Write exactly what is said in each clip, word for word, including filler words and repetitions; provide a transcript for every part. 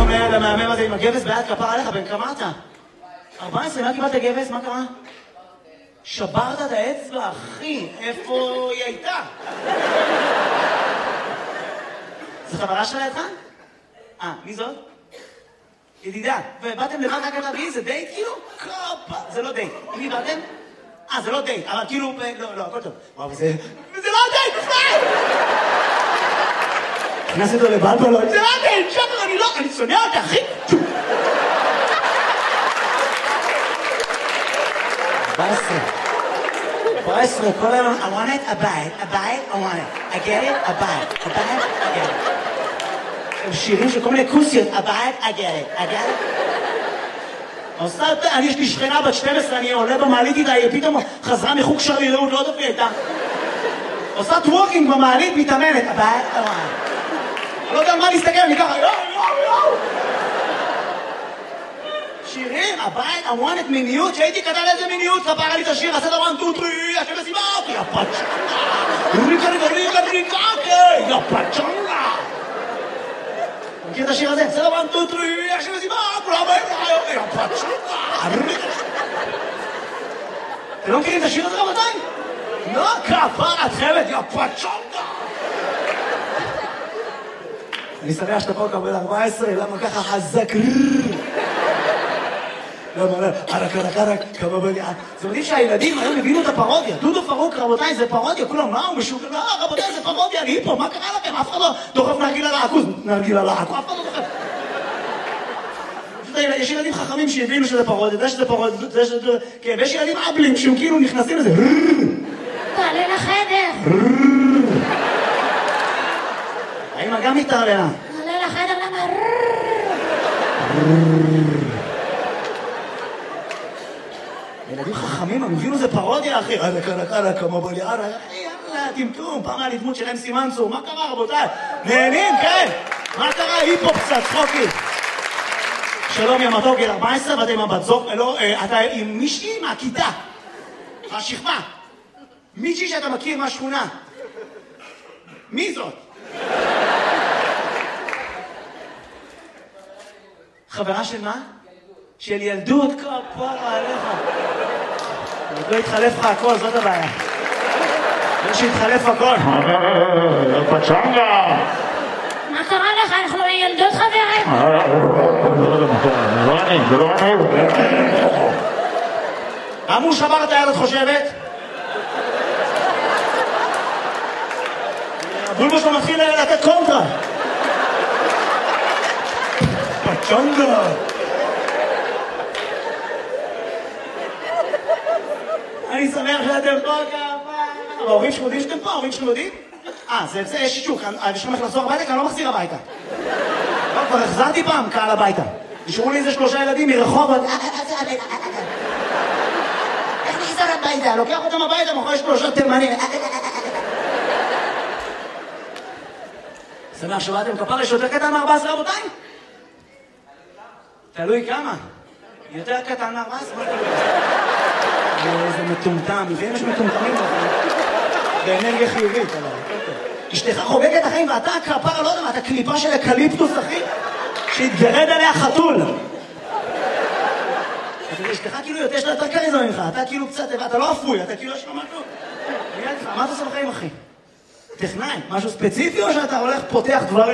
שלום לילד המהמם הזה עם הגבס ביד, כפר עליך, בן כמה אתה? ארבע עשרה, מה קיבלת גבס? מה קרה? שברת את האצבע, אחי, איפה היא הייתה? זו חברה שלה לידך? אה, מי זאת? ידידה. ובאתם לבד רק אתה והיא, זה דייט כאילו? קופה, זה לא דייט. עם מי באתם? אה, זה לא דייט, אבל כאילו, לא, לא, הכל טוב. וואו, זה... זה לא דייט, בכלל! נכנס אותו לבלבלות, זה לא דייט, שבר, אני לא, אני שונא אותה, אחי! ארבע עשרה. ארבע עשרה, כל היום, I want it, I buy it, I buy it, I want it. I get it, I buy it, I buy it, I get it. הם שירים של כל מיני כוסיות, I buy it, I get it, I get it. עושה, אני יש לי שכנה בת שתים עשרה, אני עולה במעלית איתה, היא פתאום חזרה מחוג שרירות, לא יודעת לי הייתה. עושה טוורקינג במעלית, מתאמנת, I buy it, I want it. אני לא יודע על מה להסתכל, אני ככה, יואו, יואו, יואו. שירים, הבית, I want it, מיניות, שהייתי קטן איזה מיניות, ספר לי את השיר, עשה דבר טו טרי, השם מסיבה אותי, יא פצ'נגה, ריקה ריקה ריקה ריקה, יא פצ'נגה. מכיר את השיר הזה? עשה דבר טו טרי, השם מסיבה, כולם באים לך, יא פצ'נגה, ריקה. אתם לא מכירים את השיר הזה רבותיים? לא, כפר את חמת, יא פצ'נגה. אני שמח שאתה פה קבל ארבע עשרה, למה ככה חזק? למה, למה, ערק, ערק, ערק, כמה בגלל. זה מדהים שהילדים היום הבינו את הפרודיה. דודו פרוק, רבותיי, זה פרודיה. כולם, מה הוא משוגע? לא, רבותיי, זה פרודיה, אני פה, מה קרה לכם? אף אחד לא דוחף נרגיל על העכוז. נרגיל על העכוז, אף אחד לא דוחף. יש ילדים חכמים שהבינו שזה פרודיה, זה שזה פרודיה, זה שזה... כן, ויש ילדים אבלים שהם כאילו נכנסים לזה. תעלה לחדר. האמא גם מתערלה. תעלה לחדר, למה? ילדים חכמים, הם הבינו זה פרודיה, אחי. עלה, קלה, קלה, כמה בלי, עלה, יאללה, טמטום, פעם היה לי דמות של אמסי מנצור, מה קרה, רבותיי? נהנים, כן? מה קרה? היפו קצת, צחוקי. שלום, יא מתוק, גיל ארבע עשרה, ואתה עם הבת זוג, לא, אתה עם מישהי מהכיתה, מהשכבה. מישהי שאתה מכיר מהשכונה. מי זאת? חברה של מה? של ילדות, כפרה עליך. עוד לא התחלף לך הכל, זאת הבעיה. לא שהתחלף הכל. פצ'נגה! מה קרה לך? אנחנו ילדות חברים. זה לא אני, זה לא אני. למה הוא שבר את היד, את חושבת? הבולבו שלו מתחיל לתת קונטרה. פצ'נגה! אני שמח שאתם פה כמה... ההורים שלכם יודעים שאתם פה? ההורים שלכם יודעים? אה, זה, זה, יש שישוק. יש לכם איך לחזור הביתה? כי אני לא מחזיר הביתה. לא, כבר החזרתי פעם קהל הביתה. נשארו לי איזה שלושה ילדים מרחוב... איך נחזור הביתה? לוקח אותם הביתה, מוכר שלושה תימנים. שמח שבאתם כפר, יש יותר קטן מארבע עשרה רבותיים? תלוי כמה. יותר קטן מארבע עשרה? איזה מטומטם, לפעמים יש מטומטמים באנרגיה חיובית, אבל אשתך חוגגת החיים ואתה כפרה, לא יודע מה, אתה קליפה של אקליפטוס, אחי, שהתגרד עליה חתול. אשתך כאילו יותר של יותר קריזמה ממך, אתה כאילו קצת, אתה לא אפוי, אתה כאילו יש לו משהו. מה אתה עושה בחיים, אחי? טכנאי, משהו ספציפי או שאתה הולך פותח דברים?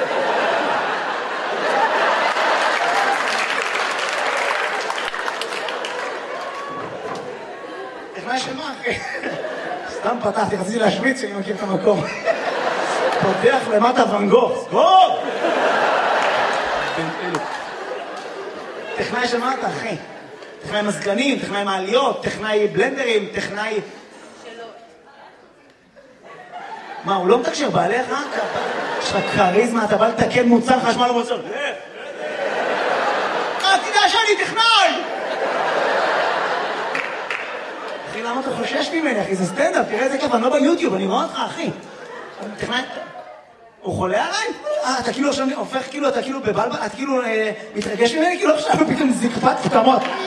טכנאי של מה, אחי? סתם פתחתי, רציתי להשוויץ שאני מכיר את המקום. פותח למטה ון גוך. סגור! טכנאי של מה אתה, אחי? טכנאי מזגנים, טכנאי מעליות, טכנאי בלנדרים, טכנאי... מה, הוא לא מתקשר בעליך? יש לך קריזמה, אתה בא לתקן מוצר חשמל ומוצר. אה, תדע שאני טכנאי! אחי, למה אתה חושש ממני, אחי? זה סטנדאפ, תראה איזה כיף, אני לא ביוטיוב, אני רואה אותך, אחי. טכנאי... הוא חולה עליי? אה, אתה כאילו עכשיו הופך, כאילו, אתה כאילו בבלבל, אתה כאילו מתרגש ממני, כאילו עכשיו פתאום זקפת פתמות.